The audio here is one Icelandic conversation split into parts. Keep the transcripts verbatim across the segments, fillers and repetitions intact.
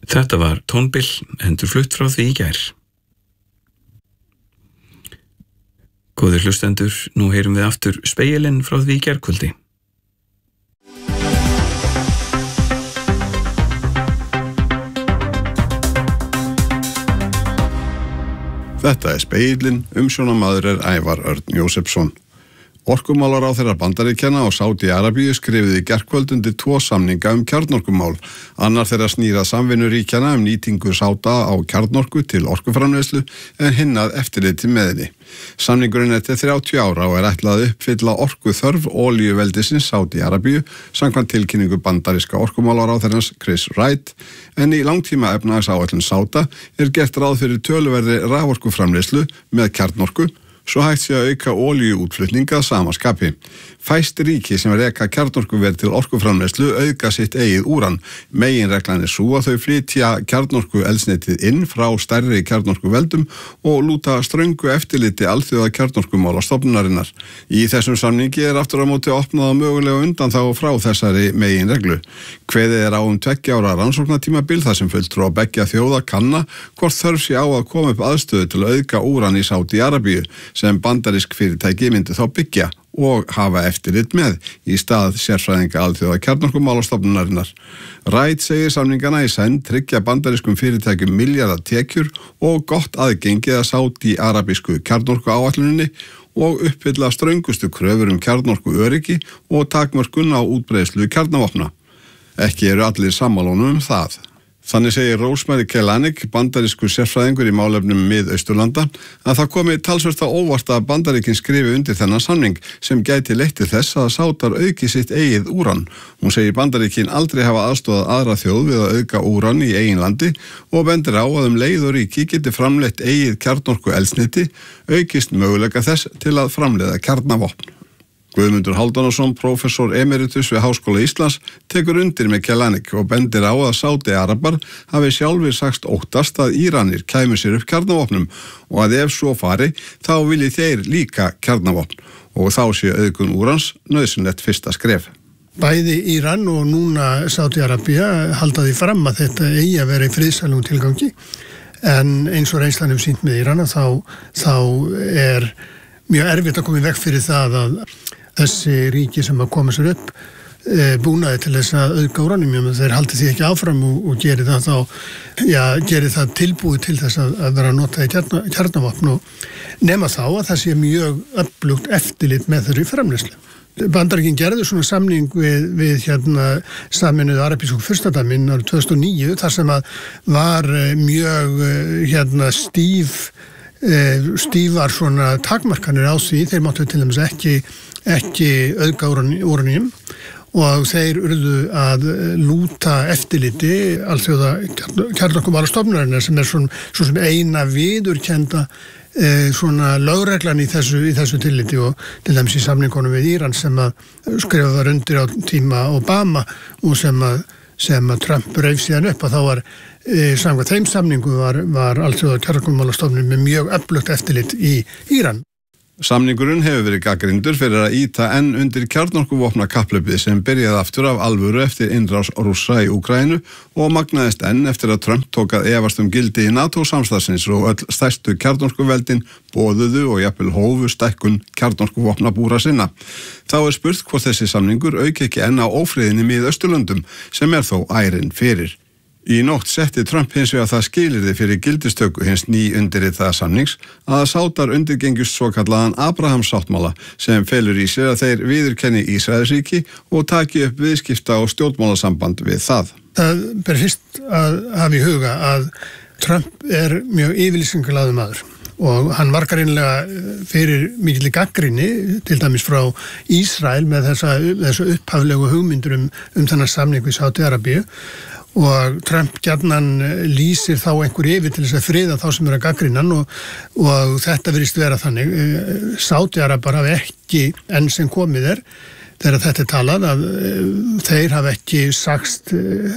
Þetta var tónbil endurflutt frá því í gær. Góðir hlustendur, nú heyrum við aftur spegilinn frá því í gærkvöldi. Þetta er spegillinn, umsjónarmaður er Ævar Örn Jósepsson. Orkumálaráðherrar Bandaríkjanna og Sádi-Arabíu skrifuðu í gærkvöld undir tvo samninga um kjarnorkumál. Annar þeirra snýr að samvinnu ríkjanna um nýtingu Sáda á kjarnorku til orkuframleiðslu en hinn að eftirliti með henni. Samningurinn er til þrjátíu ára og er ætlað að uppfylla orkuþörf olíuveldisins Sádi-Arabíu samkvæmt tilkynningu bandaríska orkumálaráðherrans Chris Wright, en í langtíma efnahagsáætlun Sáda er gert ráð fyrir töluverðri raforkuframleiðslu með kjarnorku, svo hægt sé að auka olíuútflutninga að sama skapi. Fæst ríki sem reka kjarnorkuver til orkuframleiðslu auka sitt eigið úran. Meginreglan er sú að þau flytja kjarnorkueldsneytið inn frá stærri kjarnorkuveldum og lúta ströngu eftirliti alþjóða kjarnorkumálastofnunarinnar. Í þessum samningi er aftur á móti opnað mögulega undan þá frá þessari meginreglu. Kveðið er á um tveggja ára rannsóknartímabil þar sem fulltrúar beggja þjóða kanna hvort þörf sé á að koma upp aðstöðu til að auka úran í Sádi-Arabíu sem bandarísk fyrirtæki myndi þá byggja og hafa eftirlit með í stað sérfræðinga alþjóða kjarnorkumálastofnunarinnar. Wright segir samningana í senn tryggja bandarískum fyrirtækjum milljarða tekjur og gott aðgengi að sádi-arabísku kjarnorkuáætluninni og uppfylla ströngustu kröfur um kjarnorkuöryggi og takmörkun á útbreiðslu kjarnavopna. Ekki eru allir sammálunum um það. Þannig segir Rosemary Kelanik, bandarískur sérfræðingur í málefnum Mið-Austurlanda, að það komi talsvert á óvart að Bandaríkin skrifi undir þennan samning sem gæti leitt til þess að Sátar auki sitt eigið úran. Hún segir Bandaríkin aldrei hafa aðstoðað aðra þjóð við að auka úran í eigin landi og bendir á að um leið og ríki geti framleitt eigið kjarnorkueldsneyti aukist möguleika þess til að framleiða kjarnavopn. Guðmundur Hálfdanarson, prófessor emeritus við Háskóla Íslands, tekur undir með Kelanik og bendir á að Sádi-Arabar hafi sjálfir sagst óttast að Íranir kæmu sér upp kjarnavopnum og að ef svo fari þá vilji þeir líka kjarnavopn og þá sé auðgun úrans nauðsynlegt fyrsta skref. Bæði Íran og núna Sádi-Arabía halda því fram að þetta eigi að vera í friðsælum tilgangi, en eins og reynslan hefur sýnt með Íran þá, þá er mjög erfitt að koma í veg fyrir það að þessi ríki sem að koma sér upp e, búnaði til þess að auðga úranium, þeir haldi því ekki áfram og, og geri það þá, já, geri það tilbúið til þess að, að vera að nota í kjarna, kjarnavopn og nema þá að það sé mjög öflugt eftirlit með þeirri framleiðslu. Bandaríkin gerðu svona samning við, við hérna Sameinuðu arabísku furstadæmin árið tvö þúsund og níu þar sem að var mjög hérna stíf stífar svona takmarkanir á því, þeir máttu til dæmis ekki, ekki auðga úranium og þeir urðu að lúta eftirliti alþjóða kjarnorkumálastofnunarinnar sem er svona, svona eina viðurkennda e, svona lögreglan í þessu, í þessu tilliti og til dæmis í samningunum við Íran sem að skrifa var undir á tíma Obama og sem að, sem að Trump reif síðan upp og þá var E, samkvæmt þeim samningu var, var alþjóða kjarnorkumálastofnun með mjög öflugt eftirlit í Íran. Samningurinn hefur verið gagnrýndur fyrir að ýta enn undir kjarnorkuvopna kapphlaupið sem byrjaði aftur af alvöru eftir innrás Rússa í Úkraínu og magnaðist enn eftir að Trump tók að efast um gildi í NATO-samstarfsins og öll stærstu kjarnorkuveldin boðuðu og jafnvel hófu stækkun kjarnorkuvopna búra sinna. Þá er spurt hvort þessi samningur auki ekki enn á ófriðinni Mið-Austurlöndum sem er þó ærinn fyrir. Í nótt setti Trump hins vegar það skilyrði fyrir gildistöku hins ný undirritaða samnings að Sátar undirgengust svokallaðan Abrahams-sáttmála sem felur í sér að þeir viðurkenni Ísraelsríki og taki upp viðskipta og stjórnmálasamband við það. Það ber fyrst að hafa í huga að Trump er mjög yfirlýsingalaður maður og hann var greinilega fyrir mikilli gagnrýni til dæmis frá Ísrael með þessa, þessa upphaflegu hugmyndur um, um þennan samning við Sádi-Arabíu og Trump gjarnan lýsir þá einhver yfir til þess að friða þá sem eru að gagnrýna og, og þetta virðist vera þannig. Sádi-Arabar hafa ekki enn sem komið er þegar þetta er talað að þeir hafa ekki sagst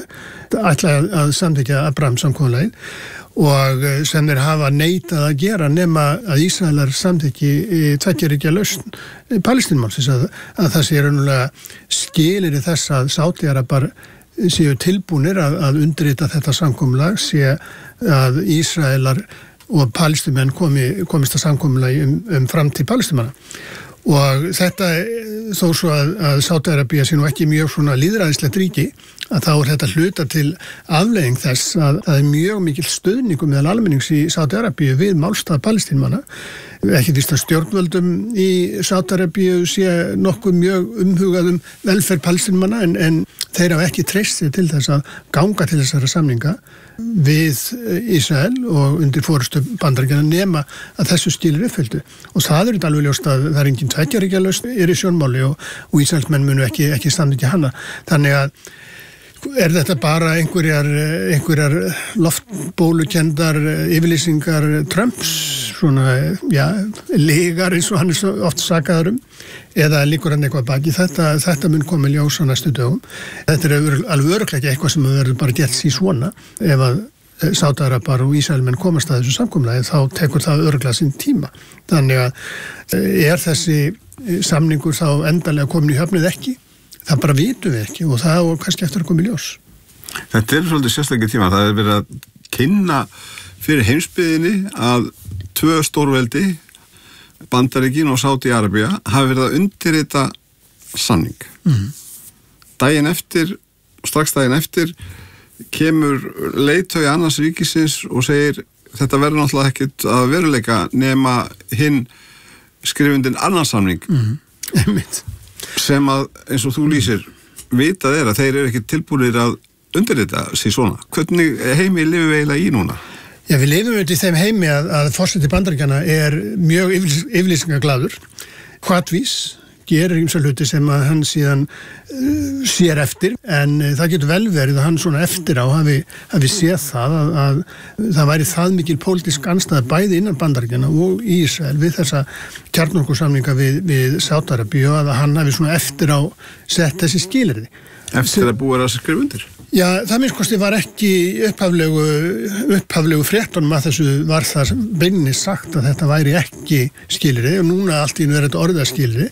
ætla að samþykkja Abrahams-samkomulagið og sem þeir hafa neitað að gera nema að Ísraelar samþykki tveggja ríkja lausn Palestínumálsins að, að það sé raunulega skilyrði þess að Sádi-Arabar séu tilbúnir að, að undirrita þetta samkomulag, sé að Ísraelar og palestínumenn komi, komist að samkomulagi um, um framtíð palestínumanna. Og þetta, þó svo að, að Sádi-Arabía sé nú ekki mjög svona lýðræðislegt ríki, að þá er þetta hluta til afleiðing þess að það er mjög mikil stuðningur meðal almennings í Sádi-Arabíu við málstað palestínumanna. Ekki víst að stjórnvöldum í Sádi-Arabíu sé nokkuð mjög umhugaðum velferð palestínumanna en, en þeir hafa ekki treyst sig til þess að ganga til þessara samninga við Ísrael og undir forystu Bandaríkjanna nema að þessu skilur uppfylltu. Og það er alveg ljóst að það er engin tveggja lausn er í sjónmáli og, og Ísraelsmenn munu ekki, ekki standa ekki hana. Þannig að er þetta bara einhverjar, einhverjar loftbólukendar yfirlýsingar Trumps, svona, já, legar eins og hann er oft sakaður um, eða líkur hann eitthvað baki. Þetta, þetta mun koma ljós á næstu dögum. Þetta er alveg örugglega ekki eitthvað sem verður bara gert sí svona. Ef að Sádi-Arabar og Ísraelmenn komast að þessu samkomulagi, þá tekur það örugglega sinn tíma. Þannig að er þessi samningur þá endanlega komin í höfnið ekki? Það bara vitum við ekki og það er kannski eftir að koma í ljós. Þetta er svolítið sérstaklega tíma. Það er verið að kynna fyrir heimsbyggðinni að tvö stórveldi, Bandaríkin og Sádi-Arabía, hafi verið að undirrita samning. Mm. Daginn eftir, strax daginn eftir, kemur leiðtogi annars ríkisins og segir þetta verður náttúrulega ekkert að veruleika nema hinn skrifundin annars samning. Mm. Einmitt. Sem að, eins og þú lýsir, vitað er að þeir eru ekki tilbúinir að undirrita sig svona. Hvernig heimi lifum við eiginlega í núna? Já, við lifum við í þeim heimi að, að forseti Bandaríkjanna er mjög yfirlýsingaglaður, hvatvís, gerir ýmsa hluti sem að hann síðan uh, sér eftir, en uh, það getur vel verið að hann svona eftir á hafi, hafi séð það að, að það væri það mikil pólitísk andstæða bæði innan Bandaríkjanna og í Ísrael við þessa kjarnorkusamninga við, við Sádi-Arabíu að hann hafi svona eftir á sett þessi skilyrði. Eftir að búa að skrifa undir? Já, það minnst kosti var ekki upphaflegu, upphaflegu fréttunum að þessu var það beinni sagt að þetta væri ekki skilyrði og núna allt í nú er þetta orðaskilyrði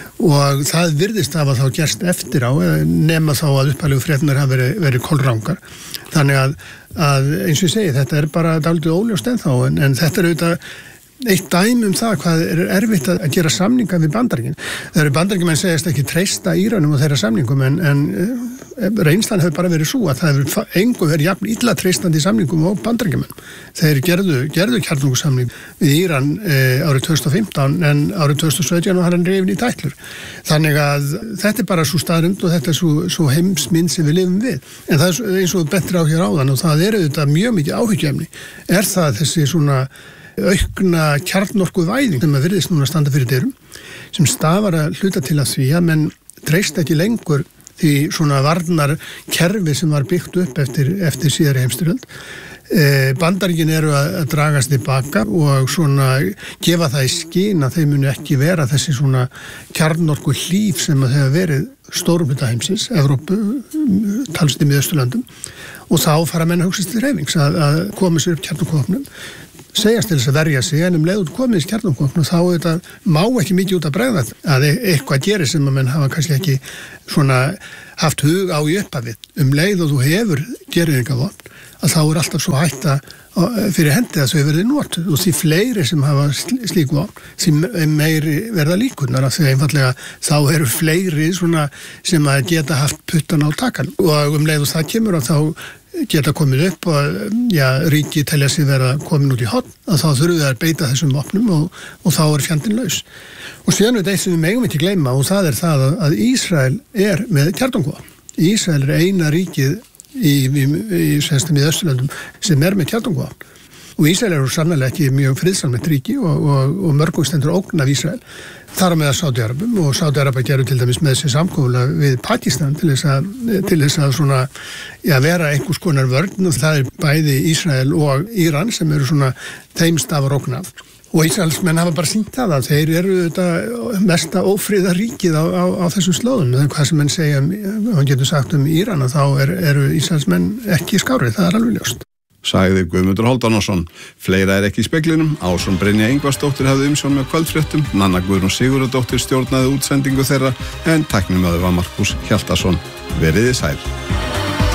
og það virðist af að þá gerst eftir á nema þá að upphaflegu fréttunar hafa verið, verið kolrangar. Þannig að, að eins og ég segi þetta er bara dálítið óljóst ennþá en, en þetta er auðvitað eitt dæmi um það hvað er erfitt að gera samninga við Bandaríkin. Það eru Bandaríkjumenn segjast ekki treysta Íranum og þeirra samningum en, en reynslan hefur bara verið svo að það hefur engum verið jafn illa treystandi samningum og Bandaríkjumenn. Þeir gerðu, gerðu kjarnorkusamning við Íran e, árið tvö þúsund og fimmtán en árið tvö þúsund og sautján og hann rifin í tætlur. Þannig að þetta er bara svo staðreynd og þetta er svo, svo heimsmynd sem við lifum við. En það er eins og bentir á hér áðan og það er auðvitað mjög mikið áhyggjefni. Er það þessi svona aukna kjarnorkuvæðing sem að virðist núna standa fyrir dyrum sem stafar að hluta til að því að menn treysta ekki lengur því svona varnar kerfi sem var byggt upp eftir, eftir síðari heimsstyrjöld. E, Bandaríkin eru að, að dragast tilbaka og svona gefa það í skyn að þeir munu ekki vera þessi svona kjarnorku hlíf sem að þeir verið stórum hluta heimsins, Evrópu, talst í Miðausturlöndum og þá fara menn að hugsa til reyfings að, að koma sér upp kjarnorkuvopnum segjast til þess að verja sig en um leið út komið í kjarnorkuvopn og þá þetta má ekki mikið út að bregða að eitthvað gerir sem að menn hafa kannski ekki svona haft hug á í upphafið. Um leið og þú hefur gerðingavopn að þá er alltaf svo hætta fyrir hendi að þau verði notuð og því fleiri sem hafa slík vopn því meiri verða líkurnar af því einfallega þá eru fleiri svona sem að geta haft puttan á takan og um leið og það kemur og þá geta komið upp og já, ríki telja sig vera komin út í horn að þá þurfum við að beita þessum vopnum og, og þá er fjandinn laus. Og síðan við eitt sem við megum ekki gleyma og það er það að, að Ísrael er með kjarnorkuvopn. Ísrael er eina ríkið í, í, í, í Austurlöndum sem er með kjarnorkuvopn. Og Ísrael eru sannlega ekki mjög friðsamlegt ríki og, og, og mörgum stendur ógn af Ísrael. Þar á meðal Sádi-Arabum og Sádi-Araba gerðu til dæmis með sér samkomulag við Pakistan til þess að, til þess að svona, já, vera einhvers konar vörn og það er bæði Ísrael og Íran sem eru svona þeim stafar ógn af. Og Ísraelsmenn hafa bara sýnt það að þeir eru þetta mesta ófriða ríkið á, á, á þessum slóðum. Það er hvað sem menn segja, hann getur sagt um Íran að þá er, eru Ísraelsmenn ekki skárið, það er alveg ljóst. Sagði Guðmundur Hálfdanarson. Fleira er ekki í speglinum. Ásson Brynja Ingvarsdóttir hafði umsjón með kvöldfréttum. Nanna Guðrún Sigurðardóttir stjórnaði útsendingu þeirra en tæknimöður var Markus Hjaltason. Veriði sæl.